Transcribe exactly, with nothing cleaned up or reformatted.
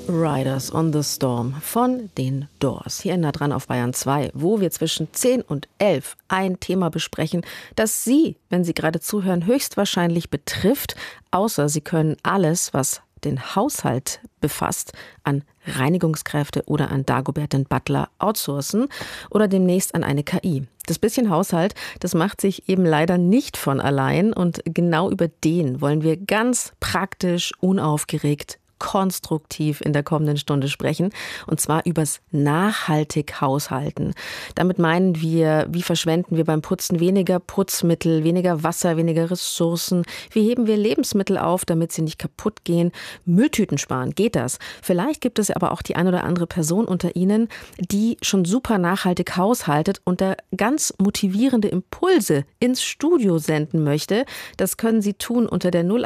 Riders on the Storm von den Doors. Hier in Nah dran auf Bayern zwei, wo wir zwischen zehn und elf ein Thema besprechen, das Sie, wenn Sie gerade zuhören, höchstwahrscheinlich betrifft, außer Sie können alles, was den Haushalt befasst, an Reinigungskräfte oder an Dagobert den Butler outsourcen oder demnächst an eine K I. Das bisschen Haushalt, das macht sich eben leider nicht von allein und genau über den wollen wir ganz praktisch, unaufgeregt, konstruktiv in der kommenden Stunde sprechen, und zwar übers nachhaltig Haushalten. Damit meinen wir, wie verschwenden wir beim Putzen weniger Putzmittel, weniger Wasser, weniger Ressourcen? Wie heben wir Lebensmittel auf, damit sie nicht kaputt gehen? Mülltüten sparen, geht das? Vielleicht gibt es aber auch die ein oder andere Person unter Ihnen, die schon super nachhaltig haushaltet und da ganz motivierende Impulse ins Studio senden möchte. Das können Sie tun unter der null